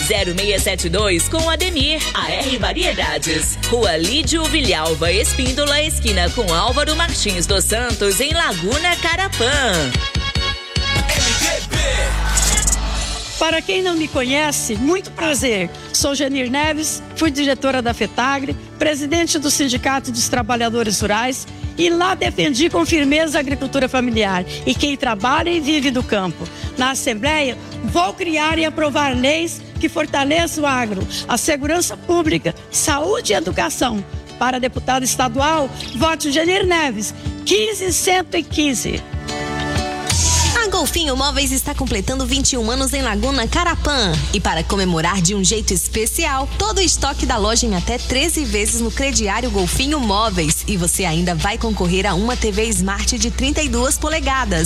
0672 com Ademir. AR Variedades, Rua Lídio Vilhalva Espíndola, esquina com Álvaro Martins dos Santos, em Laguna Carapã. Para quem não me conhece, muito prazer. Sou Genir Neves, fui diretora da FETAGRE, presidente do Sindicato dos Trabalhadores Rurais e lá defendi com firmeza a agricultura familiar e quem trabalha e vive do campo. Na Assembleia, vou criar e aprovar leis que fortaleçam o agro, a segurança pública, saúde e educação. Para deputado estadual, vote Genir Neves, 15115. A Golfinho Móveis está completando 21 anos em Laguna Carapã. E para comemorar de um jeito especial, todo o estoque da loja em até 13 vezes no crediário Golfinho Móveis. E você ainda vai concorrer a uma TV Smart de 32 polegadas.